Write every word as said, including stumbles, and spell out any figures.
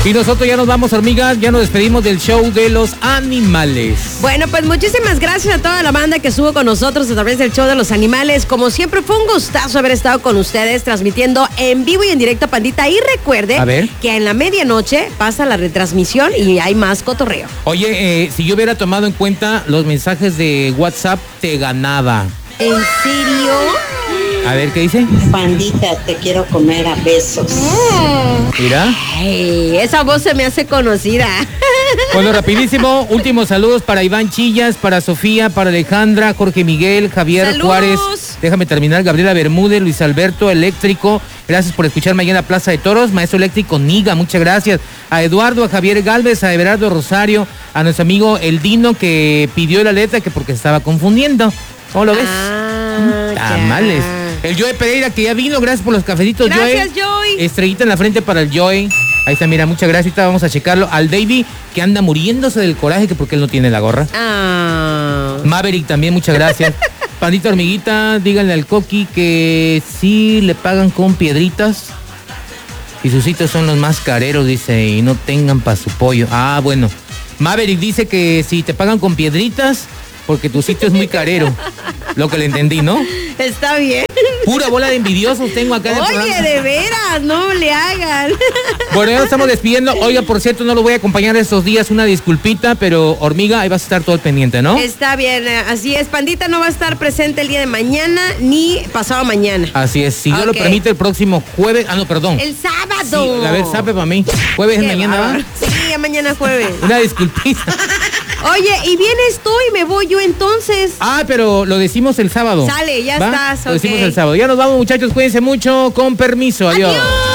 Y nosotros ya nos vamos, hormigas, ya nos despedimos del show de los animales. Bueno, pues muchísimas gracias a toda la banda que estuvo con nosotros a través del show de los animales. Como siempre, fue un gustazo haber estado con ustedes transmitiendo en vivo y en directo, Pandita. Y recuerde a ver. que en la medianoche pasa la retransmisión y hay más cotorreo. Oye, eh, si yo hubiera tomado en cuenta los mensajes de WhatsApp, te ganaba. ¿En serio? A ver, ¿qué dice? Pandita, te quiero comer a besos. Mm. Mira. Ay, esa voz se me hace conocida. Bueno, rapidísimo, últimos saludos para Iván Chillas, para Sofía, para Alejandra, Jorge Miguel, Javier ¡Saludos! Juárez. Déjame terminar, Gabriela Bermúdez, Luis Alberto, Eléctrico. Gracias por escucharme allá en la Plaza de Toros. Maestro Eléctrico Niga, muchas gracias. A Eduardo, a Javier Galvez, a Everardo Rosario, a nuestro amigo El Dino que pidió la letra que porque se estaba confundiendo. ¿Cómo lo ves? Ah, Tamales. El Joey Pereira que ya vino, gracias por los cafecitos, Joey. Gracias, Joey. Estrellita en la frente para el Joey. Ahí está, mira, muchas gracias. Ahorita vamos a checarlo. Al Davey, que anda muriéndose del coraje que porque él no tiene la gorra. Ah. Maverick también, muchas gracias. Pandita Hormiguita, díganle al Coqui que sí le pagan con piedritas. Y sus sitios son los más careros, dice, y no tengan para su pollo. Ah, bueno. Maverick dice que si te pagan con piedritas, porque tu sitio es muy carero. Lo que le entendí, ¿no? Está bien. Pura bola de envidiosos tengo acá en el Oye, programa. de veras, no le hagan. Bueno, ya nos estamos despidiendo. Oiga, por cierto, no lo voy a acompañar estos días, una disculpita, pero Hormiga, ahí vas a estar todo el pendiente, ¿no? Está bien, así es. Pandita no va a estar presente el día de mañana ni pasado mañana. Así es, si Dios Ok. lo permite, el próximo jueves. Ah, no, perdón. El sábado. Sí, a ver, sabe para mí. Jueves Qué mañana, ¿va? bárbaro. Sí, ya mañana jueves. Una disculpita. Oye, y vienes tú y me voy yo entonces. Ah, pero lo decimos el sábado. Sale, ya ¿va? estás, Lo decimos ok. el sábado. Ya nos vamos, muchachos, cuídense mucho. Con permiso, adiós. Adiós.